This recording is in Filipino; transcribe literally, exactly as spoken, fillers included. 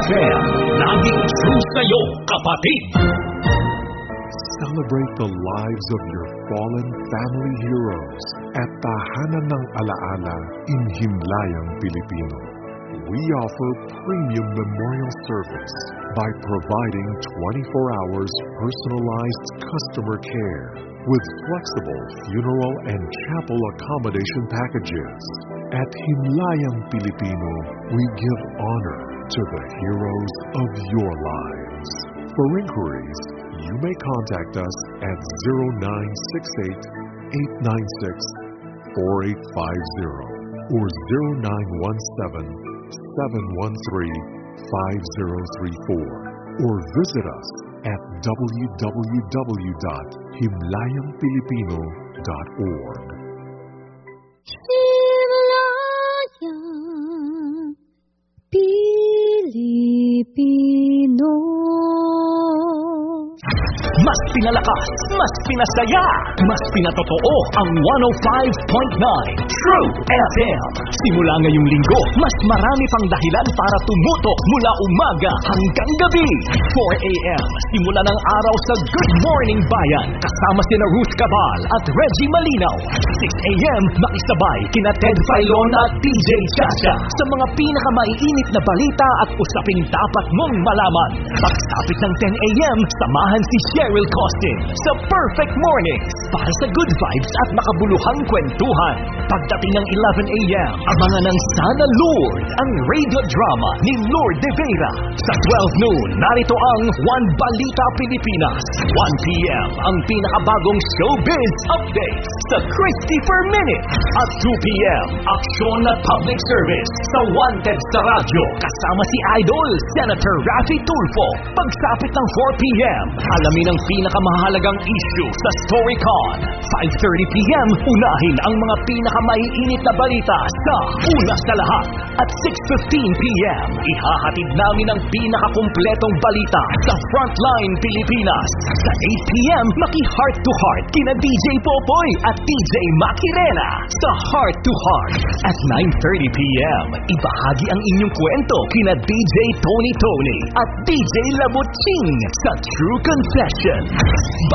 F M, laging true sa'yo, kapatid. Celebrate the lives of your fallen family heroes at Tahanan ng Alaala in Himlayang, Pilipino. We offer premium memorial service by providing twenty-four hours personalized customer care with flexible funeral and chapel accommodation packages. At Himlayang, Pilipino, we give honor to the heroes of your lives. For inquiries, you may contact us at zero nine six eight, eight nine six, four eight five zero or zero nine one seven, seven one three, five zero three four or visit us at w w w dot himlayang pilipino dot org. Himlayang Pilipino. Mas pinalakas, mas pinasaya, mas pinatotoo ang one oh five point nine True F M. Simula ngayong linggo, mas marami pang dahilan para tumutok mula umaga hanggang gabi. four a m simula ng araw sa Good Morning Bayan, kasama sina Ruth Cabal at Reggie Malinaw. six a m makisabay kina Ted Filon at D J Chacha sa mga pinakamaiinit na balita at usaping dapat mong malaman. Pagsapit ng ten a m, samahan si Cheryl Costin sa Perfect Mornings para sa good vibes at makabuluhang kwentuhan. Pagdating ng eleven a m, abangan ng Sana Lord, ang radio drama ni Lord De Vera. Sa twelve noon, narito ang One Balita Pilipinas. one p m, ang pinakabagong showbiz updates sa Christopher Minute. At two p m, aksyon at public service sa Wanted sa Radyo kasama si Idol Senator Raffy Tulfo. Pagsapit ng four p m, alamin ang pinakamahalagang issue sa StoryCon. five thirty p m, unahin ang mga pinakamaiinit na balita sa Una sa Lahat. At six fifteen p m, ihahatid namin ang pinakakumpletong balita sa Frontline Pilipinas. Sa eight p m, maki-heart to heart kina D J Popoy at D J Makirena sa Heart to Heart. At nine thirty p m, ibahagi ang inyong kwento kina D J Tony Tony at D J Labuching sa True Confession.